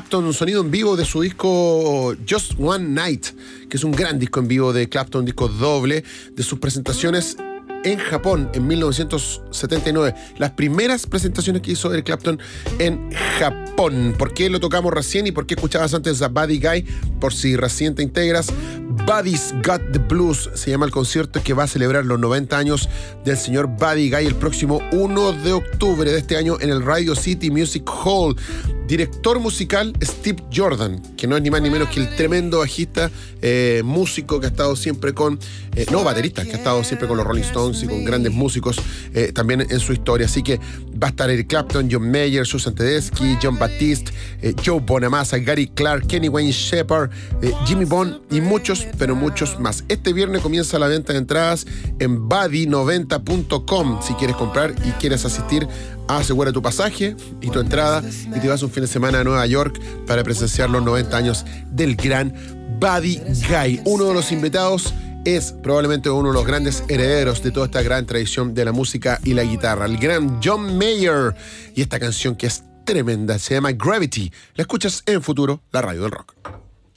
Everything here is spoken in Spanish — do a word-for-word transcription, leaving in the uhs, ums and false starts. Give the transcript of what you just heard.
Clapton, un sonido en vivo de su disco Just One Night, que es un gran disco en vivo de Clapton, un disco doble de sus presentaciones en Japón en mil novecientos setenta y nueve. Las primeras presentaciones que hizo Eric Clapton en Japón. ¿Por qué lo tocamos recién y por qué escuchabas antes a Buddy Guy? Por si recién te integras, Buddy's Got the Blues se llama el concierto que va a celebrar los noventa años del señor Buddy Guy el próximo uno de octubre de este año en el Radio City Music Hall. Director musical Steve Jordan, que no es ni más ni menos que el tremendo bajista, eh, músico que ha estado siempre con, eh, no baterista, que ha estado siempre con los Rolling Stones y con grandes músicos eh, también en su historia. Así que va a estar Eric Clapton, John Mayer, Susan Tedeschi, John Baptiste, eh, Joe Bonamassa, Gary Clark, Kenny Wayne Shepherd, eh, Jimmy Bond y muchos, pero muchos más. Este viernes comienza la venta de entradas en buddy noventa punto com. Si quieres comprar y quieres asistir, asegura tu pasaje y tu entrada y te vas un fin de semana a Nueva York para presenciar los noventa años del gran Buddy Guy. Uno de los invitados es probablemente uno de los grandes herederos de toda esta gran tradición de la música y la guitarra, el gran John Mayer, y esta canción que es tremenda, se llama Gravity. La escuchas en Futuro, la radio del rock.